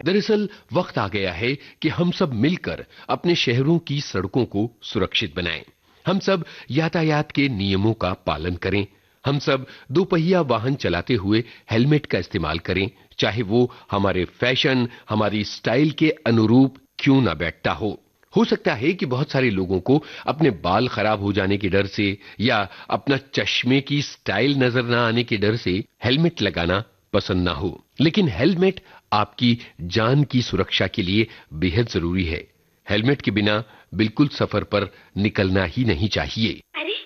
दरअसल वक्त आ गया है कि हम सब मिलकर अपने शहरों की सड़कों को सुरक्षित बनाएं। हम सब यातायात के नियमों का पालन करें। हम सब दोपहिया वाहन चलाते हुए हेलमेट का इस्तेमाल करें, चाहे वो हमारे फैशन, हमारी स्टाइल के अनुरूप क्यों ना बैठता हो सकता है कि बहुत सारे लोगों को अपने बाल खराब हो जाने के डर से या अपना चश्मे की स्टाइल नजर ना आने के डर से हेलमेट लगाना पसंद ना हो, लेकिन हेलमेट आपकी जान की सुरक्षा के लिए बेहद जरूरी है। हेलमेट के बिना बिल्कुल सफर पर निकलना ही नहीं चाहिए। अरे